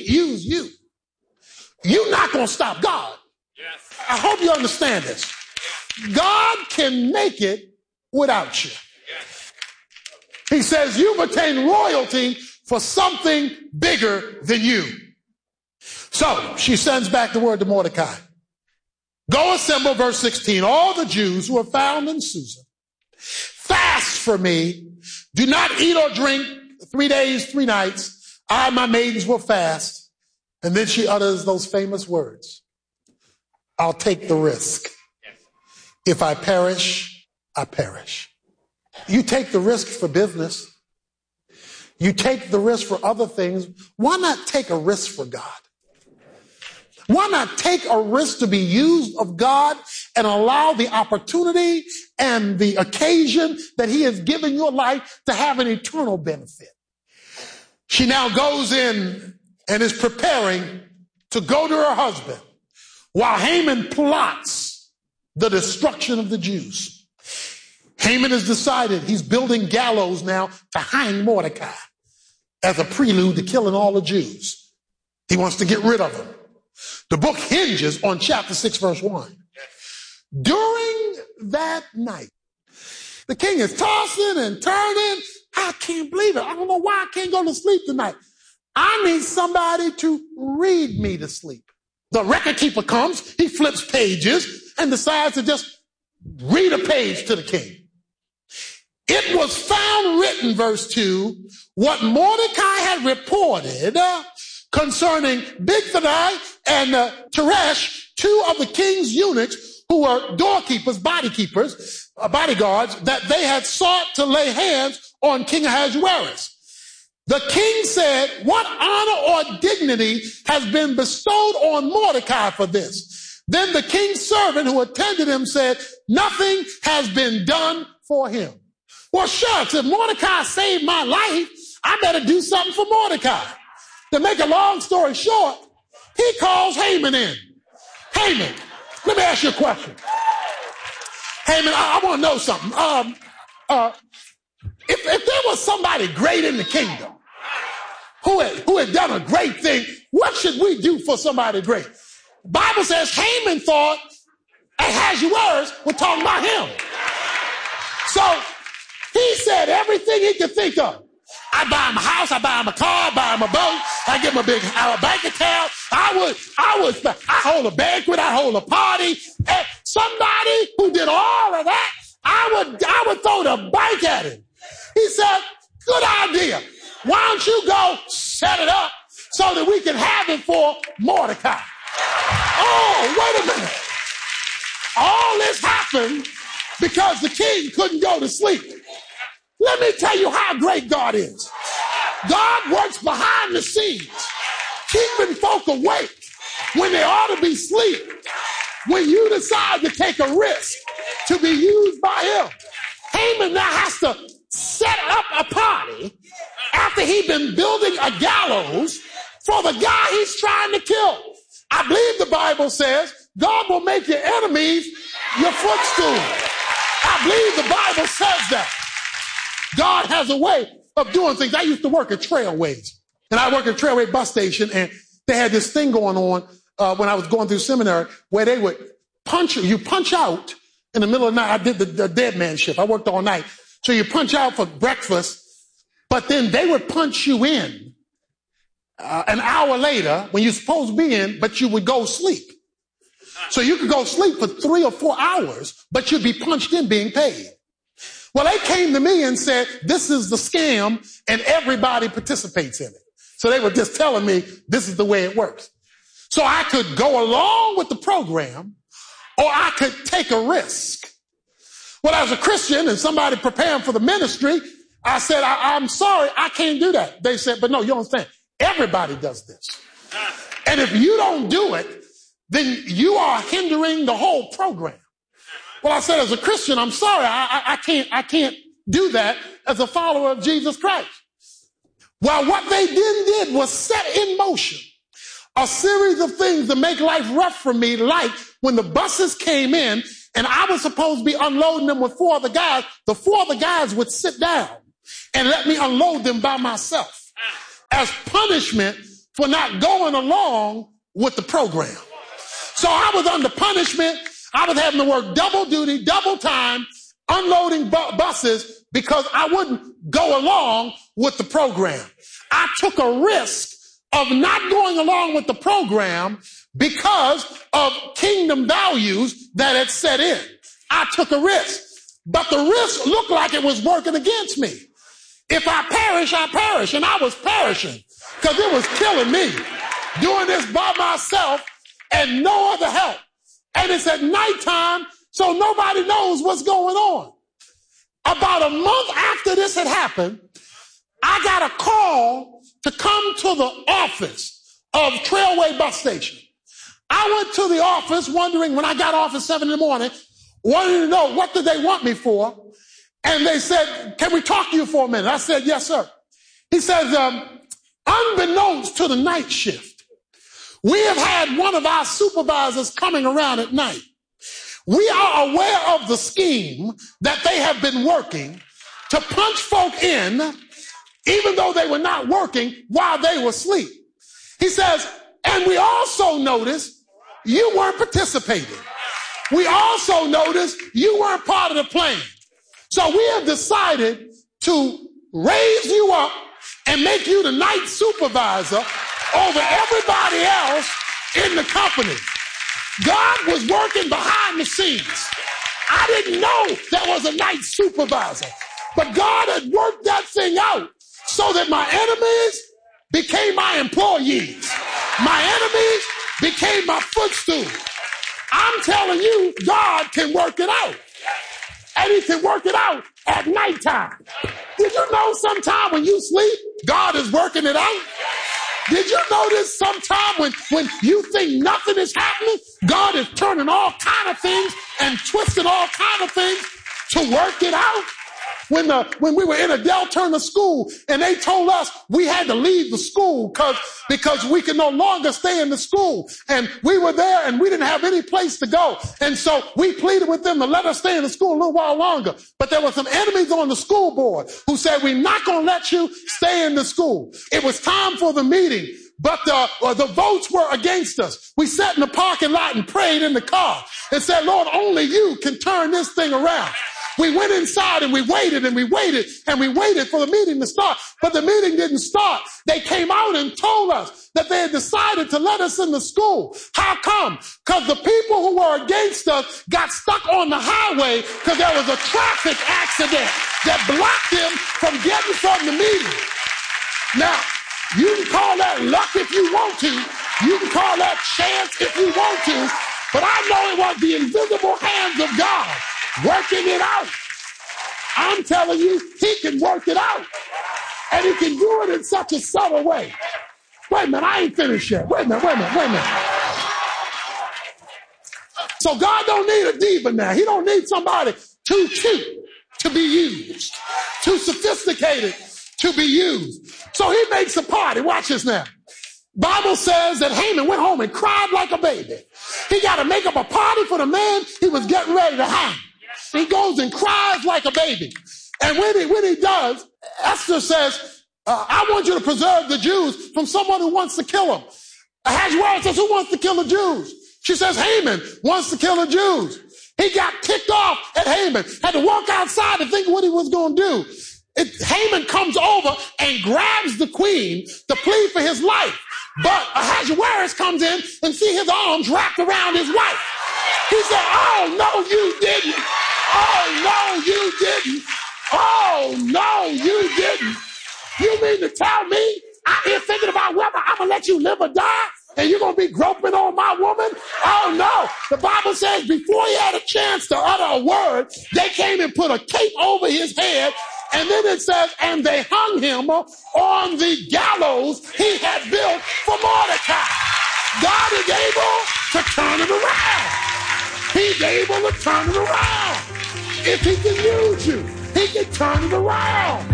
can't use you, you're not going to stop God. Yes. I hope you understand this. God can make it without you. Yes. He says you've attained royalty for something bigger than you. So she sends back the word to Mordecai. Go assemble, verse 16, all the Jews who are found in Susa. Fast for me. Do not eat or drink 3 days, 3 nights. I and my maidens will fast. And then she utters those famous words. I'll take the risk. If I perish, I perish. You take the risk for business. You take the risk for other things. Why not take a risk for God? Why not take a risk to be used of God and allow the opportunity and the occasion that he has given your life to have an eternal benefit? She now goes in and is preparing to go to her husband while Haman plots the destruction of the Jews. Haman has decided he's building gallows now to hang Mordecai as a prelude to killing all the Jews. He wants to get rid of them. The book hinges on chapter 6, verse 1. During that night, the king is tossing and turning. I can't believe it. I don't know why I can't go to sleep tonight. I need somebody to read me to sleep. The record keeper comes, he flips pages and decides to just read a page to the king. It was found written, verse 2, what Mordecai had reported concerning Bigthani and Teresh, 2 of the king's eunuchs who were doorkeepers, bodyguards, that they had sought to lay hands on King Ahasuerus. The king said, what honor or dignity has been bestowed on Mordecai for this? Then the king's servant who attended him said, nothing has been done for him. Well, shucks, if Mordecai saved my life, I better do something for Mordecai. To make a long story short, he calls Haman in. Haman, let me ask you a question. Haman, I want to know something. If there was somebody great in the kingdom who had done a great thing, what should we do for somebody great? The Bible says Haman thought Ahasuerus was talking about him. So he said everything he could think of. I buy him a house, I buy him a car, I buy him a boat, I give him a big bank account. I hold a banquet, I hold a party. And somebody who did all of that, I would throw the bank at him. He said, good idea. Why don't you go set it up so that we can have it for Mordecai? Oh, wait a minute. All this happened because the king couldn't go to sleep. Let me tell you how great God is. God works behind the scenes, keeping folk awake when they ought to be asleep. When you decide to take a risk to be used by him, Haman now has to set up a party after he'd been building a gallows for the guy he's trying to kill. I believe the Bible says God will make your enemies your footstool. I believe the Bible says that. God has a way of doing things. I used to work at Trailways, and I worked at Trailway bus station, and they had this thing going on when I was going through seminary where they would you punch out in the middle of the night. I did the dead man shift. I worked all night. So you punch out for breakfast, but then they would punch you in an hour later when you're supposed to be in, but you would go sleep. So you could go sleep for 3 or 4 hours, but you'd be punched in being paid. Well, they came to me and said, this is the scam and everybody participates in it. So they were just telling me this is the way it works. So I could go along with the program or I could take a risk. Well, as a Christian and somebody preparing for the ministry, I said, I'm sorry, I can't do that. They said, but no, you don't understand. Everybody does this. And if you don't do it, then you are hindering the whole program. Well, I said, as a Christian, I'm sorry, I can't do that as a follower of Jesus Christ. Well, what they did was set in motion a series of things to make life rough for me, like when the buses came in and I was supposed to be unloading them with 4 other guys, the 4 other guys would sit down and let me unload them by myself. As punishment for not going along with the program. So I was under punishment. I was having to work double duty, double time, unloading buses because I wouldn't go along with the program. I took a risk of not going along with the program because of kingdom values that had set in. I took a risk, but the risk looked like it was working against me. If I perish, I perish, and I was perishing because it was killing me doing this by myself and no other help. And it's at nighttime, so nobody knows what's going on. About a month after this had happened, I got a call to come to the office of Trailway Bus Station. I went to the office wondering, when I got off at 7 in the morning, wanted to know what did they want me for. And they said, can we talk to you for a minute? I said, yes, sir. He says, unbeknownst to the night shift, we have had one of our supervisors coming around at night. We are aware of the scheme that they have been working to punch folk in, even though they were not working, while they were asleep. He says, and we also noticed you weren't participating. We also noticed you weren't part of the plan. So we have decided to raise you up and make you the night supervisor over everybody else in the company. God was working behind the scenes. I didn't know there was a night supervisor, but God had worked that thing out so that my enemies became my employees. My enemies became my footstool. I'm telling you, God can work it out. And he can work it out at nighttime. Did you know sometime when you sleep, God is working it out? Did you notice sometime when you think nothing is happening, God is turning all kind of things and twisting all kind of things to work it out? When we were in a Del Turner school and they told us we had to leave the school because we could no longer stay in the school, and we were there and we didn't have any place to go. And so we pleaded with them to let us stay in the school a little while longer. But there were some enemies on the school board who said, we're not going to let you stay in the school. It was time for the meeting, but the votes were against us. We sat in the parking lot and prayed in the car and said, Lord, only you can turn this thing around. We went inside and we waited and we waited and we waited for the meeting to start, but the meeting didn't start. They came out and told us that they had decided to let us in the school. How come? Because the people who were against us got stuck on the highway because there was a traffic accident that blocked them from getting from the meeting. Now, you can call that luck if you want to. You can call that chance if you want to. But I know it was the invisible hands of God working it out. I'm telling you, he can work it out. And he can do it in such a subtle way. Wait a minute, I ain't finished yet. Wait a minute. So God don't need a diva now. He don't need somebody too cute to be used, too sophisticated to be used. So he makes a party. Watch this now. Bible says that Haman went home and cried like a baby. He got to make up a party for the man he was getting ready to hang. He goes and cries like a baby. And when he does, Esther says, I want you to preserve the Jews from someone who wants to kill them. Ahasuerus says, who wants to kill the Jews? She says, Haman wants to kill the Jews. He got ticked off at Haman, had to walk outside to think what he was going to do. Haman comes over and grabs the queen to plead for his life. But Ahasuerus comes in and see his arms wrapped around his wife. He said, oh, no, you didn't. Oh, no, you didn't. Oh, no, you didn't. You mean to tell me I'm here thinking about whether I'm going to let you live or die, and you're going to be groping on my woman? Oh, no. The Bible says before he had a chance to utter a word, they came and put a cape over his head. And then it says, and they hung him on the gallows he had built for Mordecai. God is able to turn it around. He's able to turn it around. If he can use you, he can turn it around.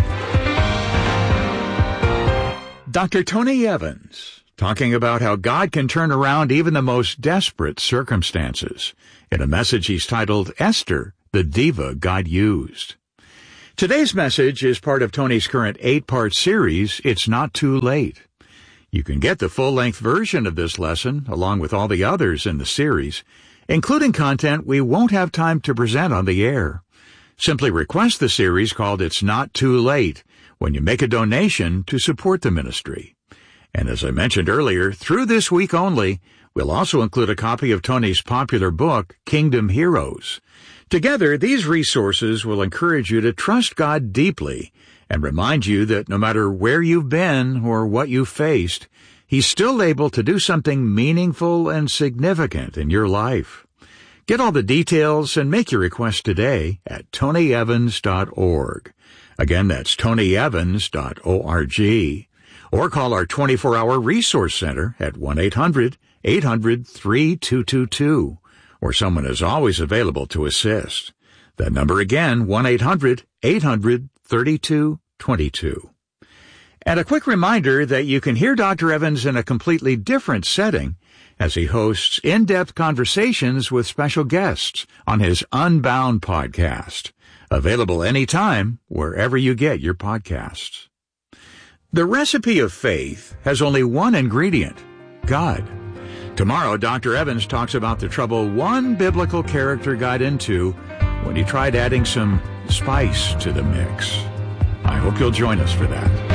Dr. Tony Evans, talking about how God can turn around even the most desperate circumstances in a message he's titled, Esther, the Diva God Used. Today's message is part of Tony's current 8-part series, It's Not Too Late. You can get the full-length version of this lesson, along with all the others in the series, including content we won't have time to present on the air. Simply request the series called It's Not Too Late when you make a donation to support the ministry. And as I mentioned earlier, through this week only, we'll also include a copy of Tony's popular book, Kingdom Heroes. Together, these resources will encourage you to trust God deeply and remind you that no matter where you've been or what you've faced, He's still able to do something meaningful and significant in your life. Get all the details and make your request today at tonyevans.org. Again, that's tonyevans.org. Or call our 24-hour resource center at 1-800-800-3222, or someone is always available to assist. That number again, 1-800-800-3222. And a quick reminder that you can hear Dr. Evans in a completely different setting as he hosts in-depth conversations with special guests on his Unbound podcast, available anytime wherever you get your podcasts. The recipe of faith has only one ingredient, God. Tomorrow, Dr. Evans talks about the trouble one biblical character got into when he tried adding some spice to the mix. I hope you'll join us for that.